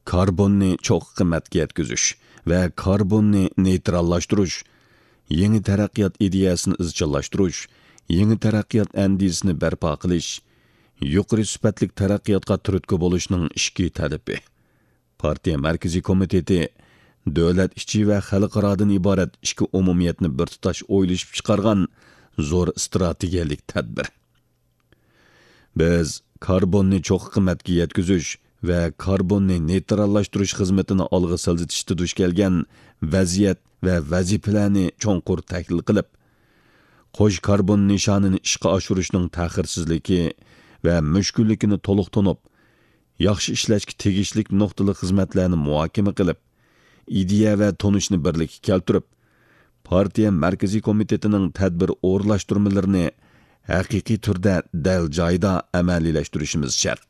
karbonni çok qimmatga yetkazish va karbonni neytrallashtirish, yangi taraqqiyot ideyasini izchillashtirish, yangi taraqqiyot andisini barpo qilish, yuqori sifatli taraqqiyotga turtki bo'lishning ishki talabi. Partiya Markaziy komiteti davlat ichi va xalqarodan iborat ishki umumiyatni bir tutash o'ylashib chiqargan zo'r strategiyalik tadbir. Biz karbonni çok qimmatga yetkazish va karbonni neytrallashtirish xizmatini olg'a siljitishda duch kelgan vaziyat va vazifalarni cho'nqur tahlil qilib, qo'sh karbon nishonini ishga oshirishning ta'xirsizligi va mushkulligini to'liq tunib, yaxshi ishlashga tegishli nuqtali xizmatlarni muhokama qilib, ideya va tonishni birlikka keltirib, partiya Markaziy komitetining tadbir o'rlashtirmalarini haqiqiy turda dal joyda amaliyleştirishimiz shart.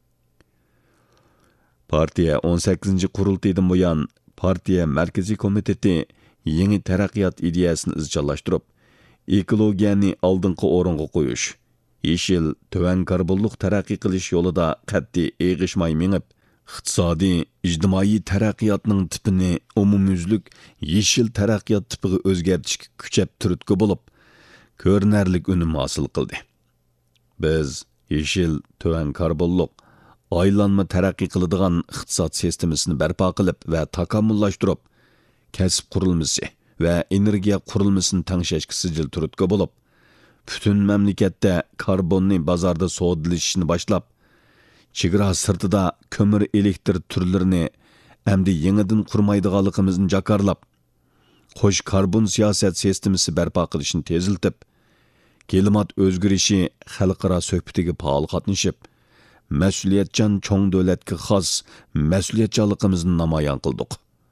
Partiya 18. qurultaydan buyon partiya Markaziy komiteti yangi taraqqiyot ideyasini izchillashtirib, ekologiyani oldingi o'ringa qo'yish, yeshil, tuvan karbonliq taraqqiy qilish yo'lida qat'iy eg'ishmay minib, iqtisodiy, ijtimoiy taraqqiyotning tipini umumyuzlik yeshil taraqqiyot tipiga o'zgartishga kuchab turtki bo'lib, ko'rinarli unum hosil qildi. Biz yeshil, tuvan karbonliq, aylanma taraqqiy qiladigan iqtisod sistemasini barpo qilib va takomillashtirib, kasb qurilmasi va energiya qurilmasini tangshashga sijil turtki bo'lib, butun mamlakatda karbonni bozorda savdolashishni boshlab, chegara sirtida ko'mir elektr turlarini hamda yangidan qurmaydiganligimizni jakarlab, qo'sh karbon siyosat sistemasi barpo qilishni teziltib, klimat o'zgarishi xalqaro suhbatiga faol qatnashib, mas'uliyatchan cho'ng davlatga xos mas'uliyatchanligimizni namoyon qildik.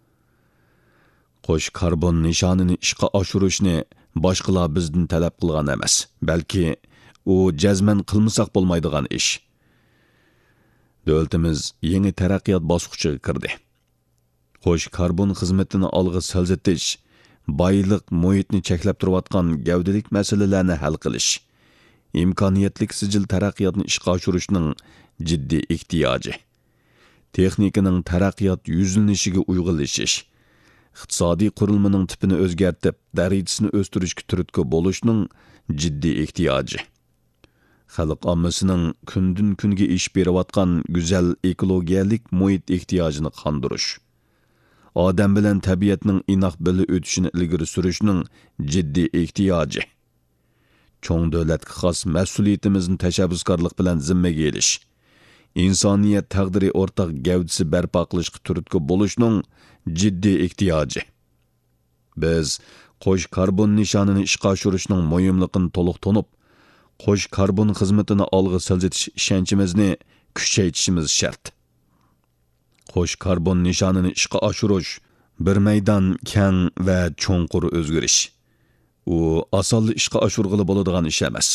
Qo'sh karbon nishonini ishga oshirishni boshqalar bizdan talab qilgan emas, balki u jazman qilmasak bo'lmaydigan ish. Davlatimiz yangi taraqqiyot bosqichiga kirdi. Qo'sh karbon xizmatini olg'a siljitish, boylik muhitni cheklab turayotgan gavdalik masalalarni hal qilish, imkoniyatli sijil taraqqiyotni ishga oshirishning jiddiy ehtiyoji, texnikaning taraqqiyot yuzlanishiga uyg'unlashish, iqtisodiy qurilmaning tipini o'zgartib, darajasini o'stirishga turtki bo'lishning jiddiy ehtiyoji, xalq ommasining kundan kunga ish berayotgan go'zal ekologiyalik muhit ehtiyojini qondirish, odam bilan tabiatning inoq birga o'tishini ilgari surishning jiddiy ehtiyoji, cho'ng davlatga xos mas'uliyatimizni tashabbuskorlik bilan zimmaga elish, insoniyat taqdiri o'rtaq gavdasi barpo qilishga turtki bo'lishning jiddiy ehtiyoji. Biz qo'sh karbon nishonini ishga oshirishning muhimligini to'liq tunib, qo'sh karbon xizmatini olg'a siljitish ishonchimizni kuchaytirishimiz shart. Qo'sh karbon nishonini ishga oshirish bir maydon keng va cho'nqur o'zgarish. U osonli ishga oshirg'ili bo'ladigan ish emas.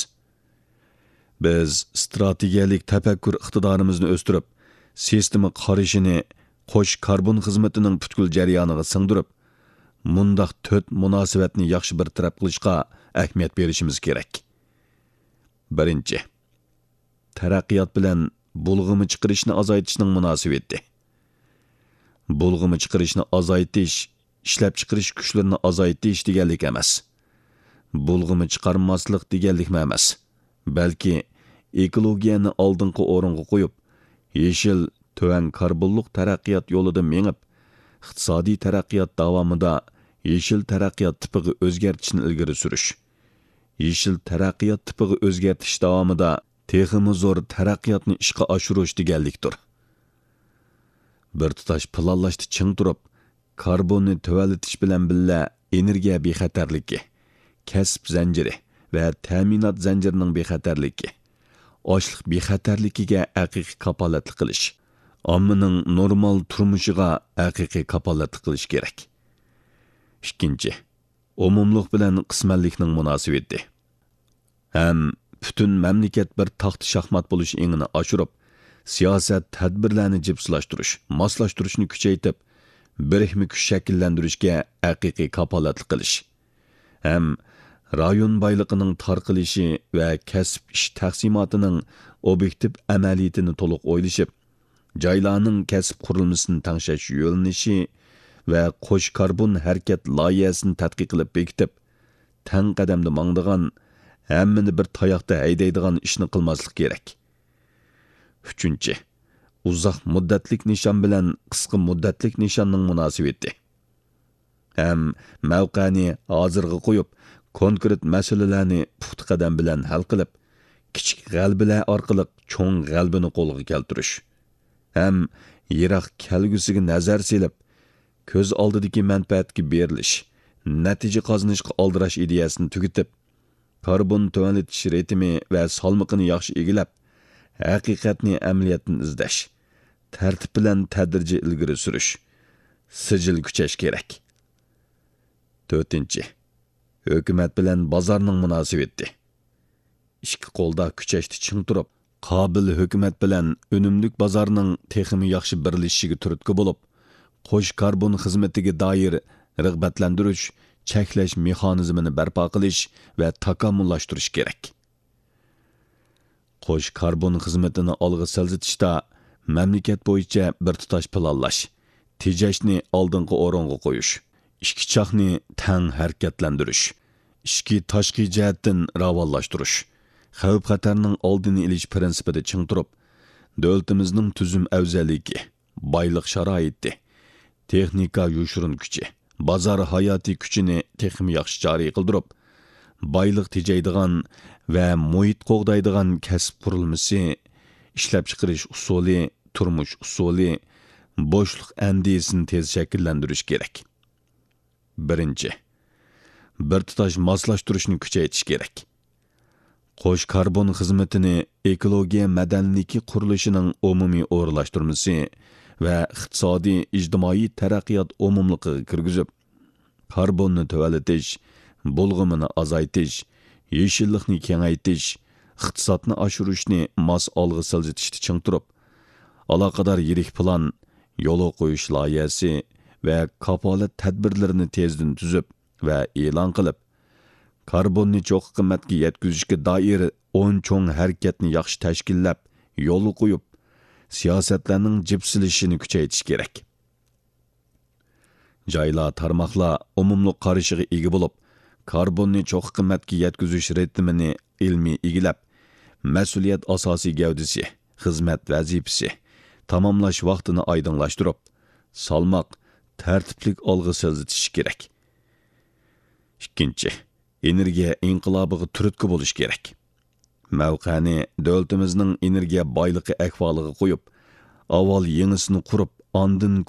Biz strategiyalik tafakkur iqtidorimizni o'stirib, sistema qarashini qo'sh karbon xizmatining butkul jarayoniga singdirib, mundaq 4 munosabatni yaxshi bir taraf qilishga ahamiyat berishimiz kerak. Birinchi, taraqqiyot bilan bulg'imi chiqarishni azaytishning munosabati. Bulg'imi chiqarishni azaytish, ishlab chiqarish kuchlarini azaytish deganlik emas. Bulg'imi chiqarmaslik deganlik emas. Balki ekologiyani oldingi o'ringa qo'yib, yeshil, tuvan karbonliq taraqqiyot yo'lida menib, iqtisodiy taraqqiyot davomida yeshil taraqqiyot tipiga o'zgartishni ilgari surish. Yeshil taraqqiyot tipiga o'zgartish davomida texmi zo'r taraqqiyotni ishga oshirish deganlikdir. Bir tutash planlashni ching turib, karbonni tuvalitish bilan birga energiya bexatarligi, kasb zanjiri va ta'minot zanjirining bexatarligi, ochlik bexatarligiga haqiqiy kapolatlik qilish, ommaning normal turmushiga haqiqiy kapolatlik qilish kerak. Ikkinchi, umumlik bilan qismanlikning munosabati. Ham butun mamlakat bir taxt shaxmat bo'lish engini oshirib, siyosat tadbirlarni jipslashtirish, moslashtirishni kuchaytirib, birikma kuch shakllantirishga haqiqiy kapolatlik qilish. Ham rayon boyligining tarqalishi va kasb ish taqsimotining obyektiv amaliyatini to'liq o'ylashib, joylarning kasb qurilmasini tangshash yo'linishi va qo'sh karbon harakat loyihasini tadqiq qilib bekitib, tang qadamda mangdigan, hammani bir tayoqda haydaydigan ishni qilmaslik kerak. 3. Uzoq muddatlik nishon bilan qisqa muddatlik nishonning munosabati. Ham mavqani hozirga qo'yib, konkret masalalarni puxta qadam bilan hal qilib, kichik g'albalar orqali cho'ng g'albani qo'lga keltirish. Ham yiroq kelgusiga nazar selib, ko'z oldidagi manfaatga berilish, natija qozonishga oldirash ideyasini tugatib, karbon tuvanlatish ritmi va salmoqini yaxshi egilab, haqiqatni amaliyotdan izlash, tartib bilan tadrijiy ilgari surish, sijil kuchash kerak. 4. Hukumat bilan bozorning munosabati. Ikki qo'lda kuchashni ching turib, qobil hukumat bilan unumlik bozorning texmi yaxshi birlashishiga turtki bo'lib, qo'sh karbon xizmatiga doir rag'batlantirish, cheklash mexanizmini barpo qilish va takomillashtirish kerak. Qo'sh karbon xizmatini olg'a siljitishda mamlakat bo'yicha bir tutash planlash, tejashni oldingi o'ringa qo'yish, ikki chaqni tang harakatlantirish, ikki tashqi jihatdan ravonlashtirish, xavf xatarning oldini olish prinsipida ching turib, davlatimizning tuzum afzalligi, boylik sharoiti, texnika yoshirin kuchi, bozor hayotiy kuchini texmi yaxshi joriy qildirib, boylik tejaydigan va muhit qo'g'daydigan kasb qurilmasi, ishlab chiqarish usuli, turmush usuli, bo'shliq andisini tez shakllantirish kerak. 1. Bir tutash moslashtirishni kuchaytirish kerak. Qo'sh karbon xizmatini ekologiya madaniyati qurilishining umumiy o'rinlashtirmasi va iqtisodiy ijtimoiy taraqqiyot umumligiga kirgizib, karbonni tuvalatish, bulg'umini azaytish, yeshillikni kengaytish, iqtisodni oshirishni mos olg'a siljitishni ching turib, aloqador yirik plan, yo'l qo'yish loyihasi va kafolat tadbirlarini tezdan tuzib va e'lon qilib, karbonni cho'q qimmatga yetkazishga doir 10 cho'ng harakatni yaxshi tashkillab, yo'l qo'yib, siyosatlarning jipsilishini kuchaytirish kerak. Joylar, tarmoqlar umumli qarashiga ega bo'lib, karbonni cho'q qimmatga yetkazish ritmini ilmiy egilab, mas'uliyat asosiy gavdasi, xizmat vazifasi, tamomlash vaqtini oydinlashtirib, salmoq, tartiblik olg'a siljitish kerak. 2. Energiya inqilobiga turtki bo'lish kerak. Mavqani davlatimizning energiya boyligi ahvoliga qo'yib, avval yangisini qurib, ondan